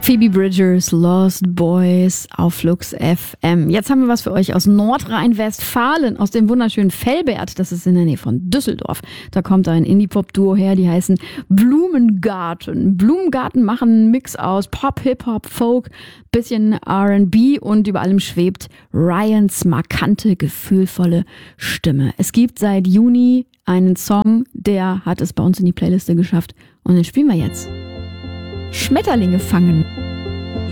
Phoebe Bridgers, Lost Boys auf Flux FM. Jetzt haben wir was für euch aus Nordrhein-Westfalen, aus dem wunderschönen Velbert. Das ist in der Nähe von Düsseldorf. Da kommt ein Indie-Pop-Duo her, die heißen Blumengarten. Blumengarten machen einen Mix aus Pop, Hip-Hop, Folk, bisschen R&B und über allem schwebt Ryans markante, gefühlvolle Stimme. Es gibt seit Juni einen Song, der hat es bei uns in die Playliste geschafft. Und den spielen wir jetzt. Schmetterlinge fangen.